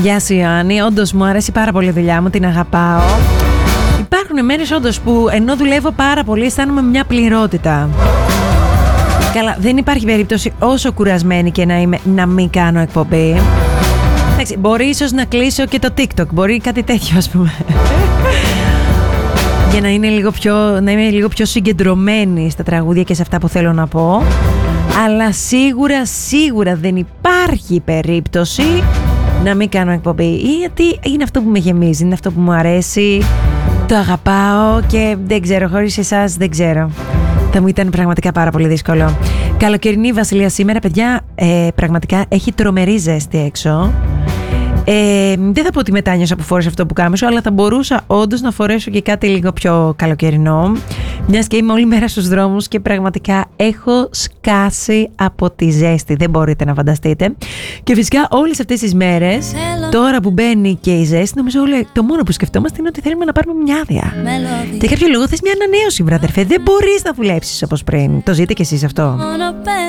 Γεια σου Ιωάννη, όντως μου αρέσει πάρα πολύ η δουλειά μου, την αγαπάω. Υπάρχουν μέρες όντως που ενώ δουλεύω πάρα πολύ αισθάνομαι μια πληρότητα. Καλά, δεν υπάρχει περίπτωση όσο κουρασμένη και να είμαι να μην κάνω εκπομπή. Εντάξει, μπορεί ίσως να κλείσω και το TikTok, μπορεί κάτι τέτοιο ας πούμε. Για να είμαι λίγο πιο συγκεντρωμένη στα τραγούδια και σε αυτά που θέλω να πω. Αλλά σίγουρα δεν υπάρχει περίπτωση να μην κάνω εκπομπή. Γιατί είναι αυτό που με γεμίζει, είναι αυτό που μου αρέσει, το αγαπάω και δεν ξέρω, χωρίς εσάς δεν ξέρω. Θα μου ήταν πραγματικά πάρα πολύ δύσκολο. Καλοκαιρινή Βασιλεία σήμερα, παιδιά, πραγματικά έχει τρομερή ζέστη έξω. Δεν θα πω ότι μετάνιωσα που φόρεσα αυτό που κάμισο, αλλά θα μπορούσα όντως να φορέσω και κάτι λίγο πιο καλοκαιρινό, μιας και είμαι όλη μέρα στους δρόμους και πραγματικά έχω σκάσει από τη ζέστη, δεν μπορείτε να φανταστείτε. Και φυσικά όλες αυτές τις μέρες, τώρα που μπαίνει και η ζέστη, νομίζω όλοι το μόνο που σκεφτόμαστε είναι ότι θέλουμε να πάρουμε μια άδεια. Για κάποιο λόγο θες μια ανανέωση, βράδερφε, δεν μπορείς να δουλέψεις όπως πριν. Το ζείτε κι εσείς αυτό?